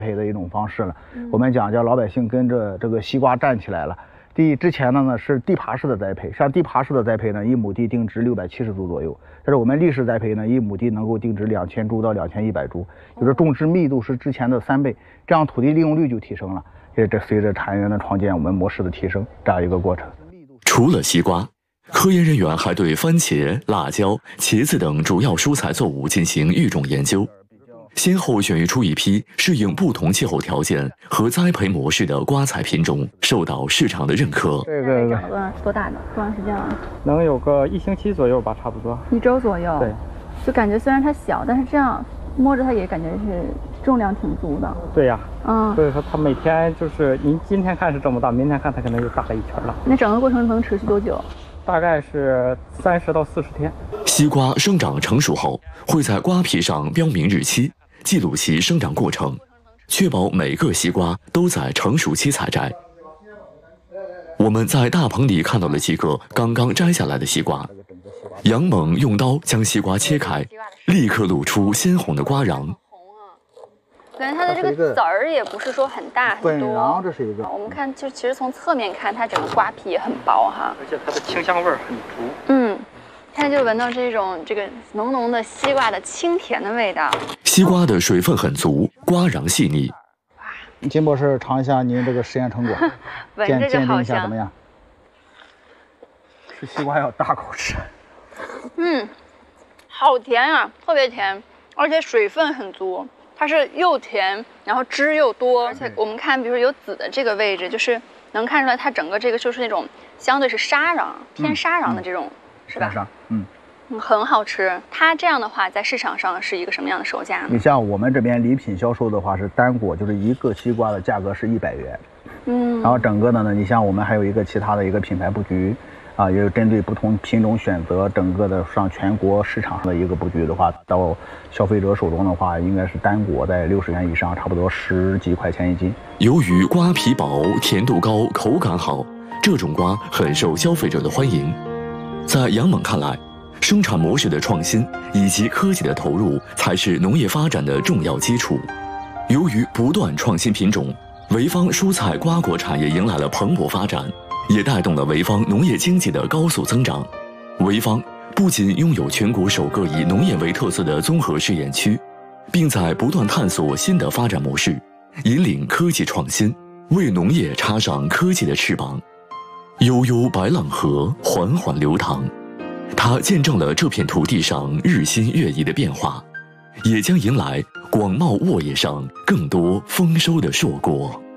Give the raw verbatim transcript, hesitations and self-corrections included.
培的一种方式了。嗯、我们讲叫老百姓跟着这个西瓜站起来了。第一，之前的呢是地耙式的栽培，像地耙式的栽培呢，一亩地定植六百七十株左右，但是我们立式栽培呢，一亩地能够定植两千株到两千一百株，就是种植密度是之前的三倍，这样土地利用率就提升了。也这随着产业园的创建，我们模式的提升，这样一个过程。 除了西瓜，科研人员还对番茄、辣椒、茄子等主要蔬菜作物进行育种研究。先后选育出一批适应不同气候条件和栽培模式的瓜菜品种，受到市场的认可。 这个长了多大呢？多长时间了？ 能有个一星期左右吧，差不多。 一周左右。 对， 就感觉虽然它小，但是这样摸着它也感觉是重量挺足的。 对呀， 嗯， 所以说它每天就是您今天看是这么大，明天看它可能又大了一圈了。 那整个过程能持续多久？ 大概是三十到四十天。 西瓜生长成熟后，会在瓜皮上标明日期，记录其生长过程，确保每个西瓜都在成熟期采摘。我们在大棚里看到了几个刚刚摘下来的西瓜，杨猛用刀将西瓜切开，立刻露出鲜红的瓜瓤。 感觉它的这个籽儿也不是说很大很多。 本瓤这是一个。 我们看，就其实从侧面看，它整个瓜皮也很薄哈， 而且它的清香味儿很足。 嗯。现在就闻到这种这个浓浓的西瓜的清甜的味道。 西瓜的水分很足，瓜瓤细腻。 哇，金博士尝一下您这个实验成果， 闻着就好香。 怎么样？吃西瓜要大口吃。 嗯，好甜啊，特别甜，而且水分很足，它是又甜，然后汁又多，而且我们看，比如有籽的这个位置，就是能看出来它整个这个就是那种相对是沙瓤、偏沙瓤的这种。嗯是吧？ 嗯， 很好吃。它这样的话，在市场上是一个什么样的售价呢？ 你像我们这边礼品销售的话，是单果，就是一个西瓜的价格是一百元。嗯，然后整个的呢，你像我们还有一个其他的一个品牌布局，啊，也有针对不同品种选择，整个的上全国市场上的一个布局的话，到消费者手中的话，应该是单果在六十元以上，差不多十几块钱一斤。 由于瓜皮薄、甜度高、口感好，这种瓜很受消费者的欢迎。在杨猛看来，生产模式的创新以及科技的投入才是农业发展的重要基础。由于不断创新品种，潍坊蔬菜瓜果产业迎来了蓬勃发展，也带动了潍坊农业经济的高速增长。潍坊不仅拥有全国首个以农业为特色的综合试验区，并在不断探索新的发展模式，引领科技创新，为农业插上科技的翅膀。悠悠白浪河缓缓流淌，它见证了这片土地上日新月异的变化，也将迎来广袤沃野上更多丰收的硕果。